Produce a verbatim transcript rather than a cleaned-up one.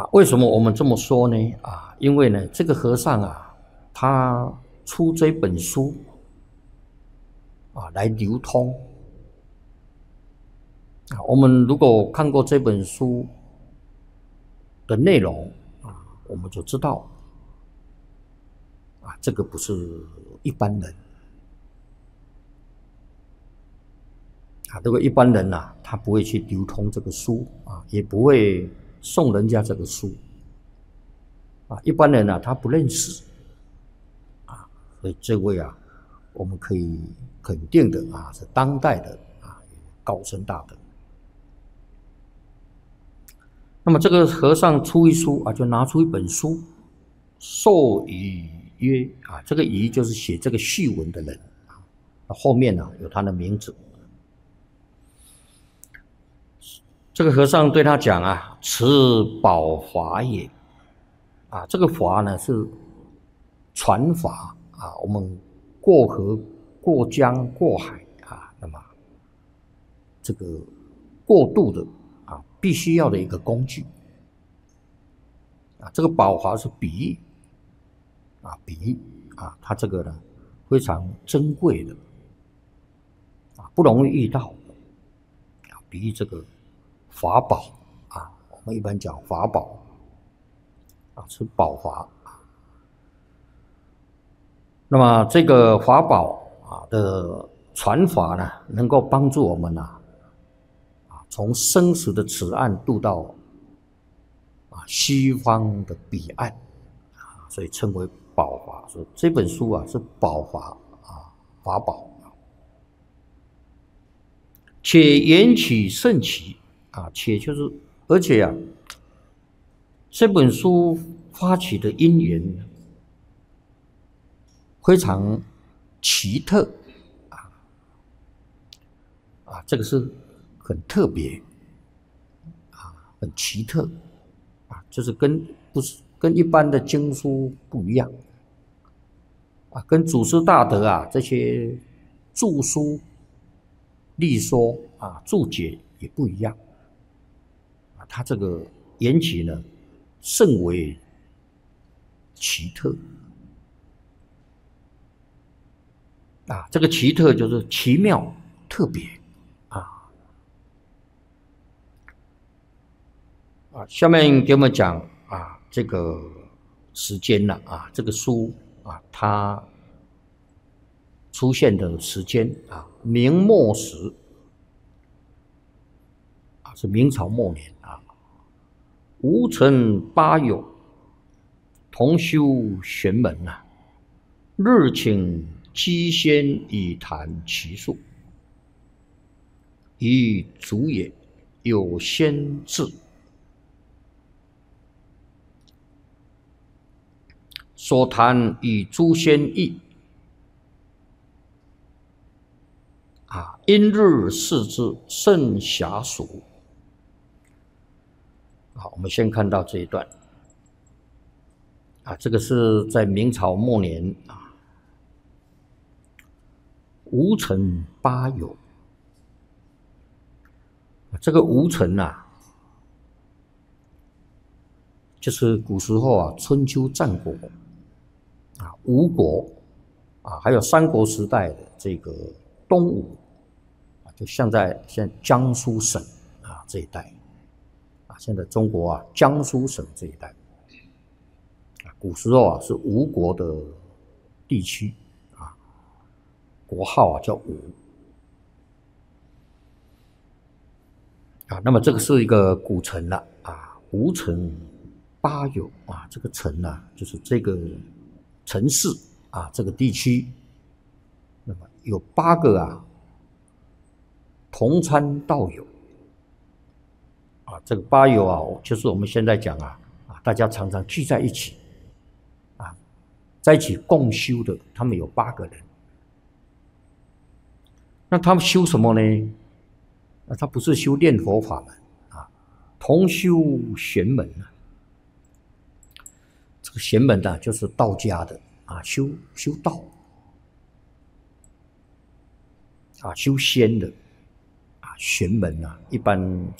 啊，为什么我们这么说呢？啊，因为呢，这个和尚啊，他出这本书啊来流通啊。我们如果看过这本书的内容啊，我们就知道啊，这个不是一般人啊。如果一般人啊，他不会去流通这个书啊，也不会送人家这个书啊。一般人啊，他不认识啊，所以这位啊，我们可以肯定的啊，是当代的啊高僧大德。那么这个和尚出一书啊，就拿出一本书，授予曰啊，这个予就是写这个序文的人啊，后面呢、啊、有他的名字。这个和尚对他讲啊，此宝法也啊，这个法呢是传法啊，我们过河、过江、过海啊，那么这个过渡的啊，必须要的一个工具啊。这个宝华是比喻啊，比喻啊，它这个呢非常珍贵的啊，不容易遇到啊，比喻这个法宝啊，我们一般讲法宝啊，是宝华啊。那么这个法宝啊的传法呢，能够帮助我们呐啊，从生死的此岸渡到啊西方的彼岸啊，所以称为宝法。所以这本书啊是宝法啊，法宝，且缘起甚奇啊，且就是而且啊，这本书发起的因缘非常奇特啊啊，这个是很特别啊，很奇特啊，就是跟不是跟一般的经书不一样啊，跟祖师大德啊这些著书立说啊注解也不一样啊，他这个缘起呢甚为奇特啊，这个奇特就是奇妙特别啊啊。下面给我们讲啊这个时间了啊，这个书啊它出现的时间啊，明末时啊，是明朝末年啊，吴承八友同修玄门呐、啊，日请机仙以谈其术，以主也有先志，所谈以诸仙意啊，因日视之甚暇俗。好，我们先看到这一段啊，这个是在明朝末年啊，吴承八友。这个吴承啊，就是古时候啊，春秋战国啊，吴国啊，还有三国时代的这个东吴啊，就像在现在江苏省啊这一带啊，现在中国啊江苏省这一带啊，古时候啊是吴国的地区啊，国号啊叫吴啊。那么这个是一个古城了啊，吴承八友啊，这个城呢、啊，就是这个城市啊，这个地区，那么有八个啊同参道友啊，这个八友啊，就是我们现在讲啊啊，大家常常聚在一起啊，在一起共修的，他们有八个人。那他们修什么呢？那他不是修念佛法门啊，同修玄门啊。这个玄门呢，就是道家的啊，修修道啊，修仙的啊，玄门啊，一般